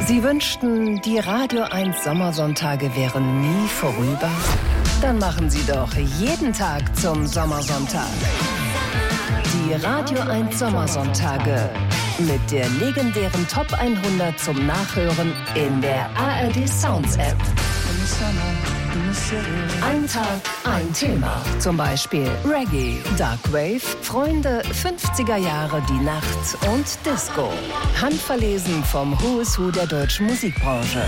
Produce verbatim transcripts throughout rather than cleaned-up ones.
Sie wünschten, die Radio eins Sommersonntage wären nie vorüber? Dann machen Sie doch jeden Tag zum Sommersonntag. Die Radio eins Sommersonntage mit der legendären Top hundert zum Nachhören in der A R D Sounds App. Ein Tag, ein Thema. Zum Beispiel Reggae, Dark Wave, Freunde, fünfziger Jahre, die Nacht und Disco. Handverlesen vom Who is Who der deutschen Musikbranche.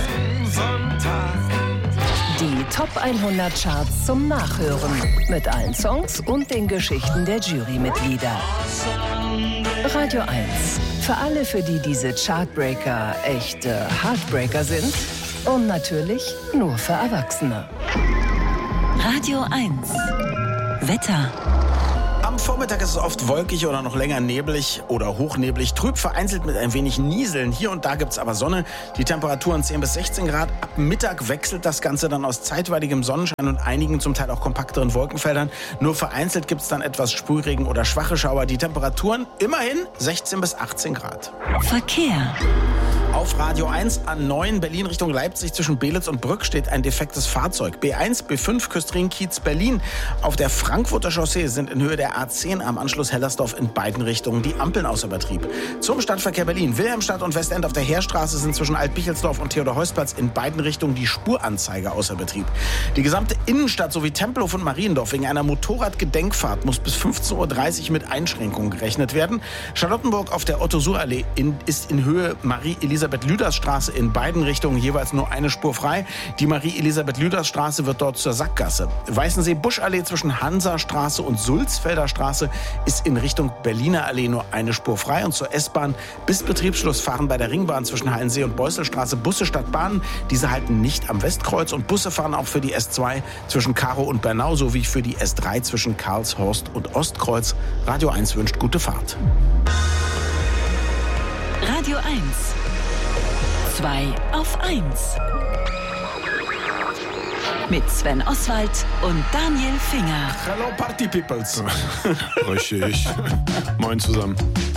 Die Top hundert Charts zum Nachhören. Mit allen Songs und den Geschichten der Jurymitglieder. Radio eins. Für alle, für die diese Chartbreaker echte Heartbreaker sind. Und natürlich nur für Erwachsene. Radio eins. Wetter. Am Vormittag ist es oft wolkig oder noch länger neblig oder hochneblig, trüb vereinzelt mit ein wenig Nieseln. Hier und da gibt es aber Sonne. Die Temperaturen zehn bis sechzehn Grad. Ab Mittag wechselt das Ganze dann aus zeitweiligem Sonnenschein und einigen zum Teil auch kompakteren Wolkenfeldern. Nur vereinzelt gibt es dann etwas Sprühregen oder schwache Schauer. Die Temperaturen immerhin sechzehn bis achtzehn Grad. Verkehr. Auf Radio eins A neun Berlin Richtung Leipzig zwischen Belitz und Brück steht ein defektes Fahrzeug. B eins, B fünf Küstrin-Kiez Berlin. Auf der Frankfurter Chaussee sind in Höhe der A zehn am Anschluss Hellersdorf in beiden Richtungen die Ampeln außer Betrieb. Zum Stadtverkehr Berlin. Wilhelmstadt und Westend auf der Heerstraße sind zwischen Altbichelsdorf und Theodor-Heuss-Platz in beiden Richtungen die Spuranzeige außer Betrieb. Die gesamte Innenstadt sowie Tempelhof und Mariendorf wegen einer Motorradgedenkfahrt muss bis fünfzehn Uhr dreißig mit Einschränkungen gerechnet werden. Charlottenburg auf der Otto-Suhr-Allee in, ist in Höhe Marie-Elisabeth-Lüders-Straße in beiden Richtungen jeweils nur eine Spur frei. Die Marie-Elisabeth-Lüders-Straße wird dort zur Sackgasse. Weißensee-Buschallee zwischen Hansastraße und Sulzfelder Straße ist in Richtung Berliner Allee nur eine Spur frei. Und zur S-Bahn bis Betriebsschluss fahren bei der Ringbahn zwischen Hallensee und Beuselstraße Busse statt Bahnen. Diese halten nicht am Westkreuz und Busse fahren auch für die S zwei zwischen Karow und Bernau sowie für die S drei zwischen Karlshorst und Ostkreuz. Radio eins wünscht gute Fahrt. Radio eins. zwei auf eins. Mit Sven Oswald und Daniel Finger. Hello Party Peoples. Richtig. Moin zusammen.